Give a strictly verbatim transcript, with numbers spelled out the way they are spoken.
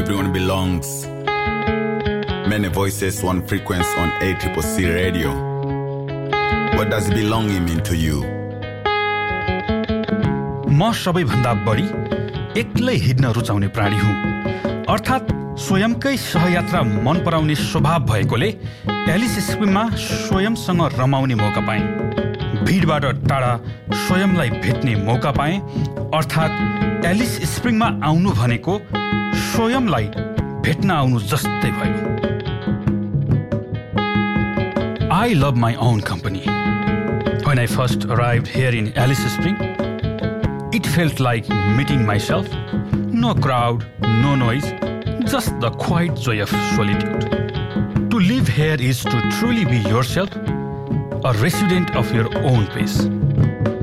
everyone belongs. Many voices, one frequency on A C C radio. What does belonging mean to you? म सबैभन्दा बढी एक्लै हिँड्न रुचाउने प्राणी हुँ। अर्थात् स्वयंकै सहयात्रा मन पराउने स्वभाव भएकोले एलिस स्प्रिङमा स्वयंसँग रमाउने मौका पाएँ। भिडबाट टाढा स्वयंलाई भेट्ने मौका पाएँ। अर्थात् एलिस स्प्रिङमा आउनु भनेको स्वयंलाई भेट्न आउनु जस्तै भयो। I love my own company. When I first arrived here in Alice Springs, it felt like meeting myself. No crowd, no noise, just the quiet joy of solitude. To live here is to truly be yourself, a resident of your own pace.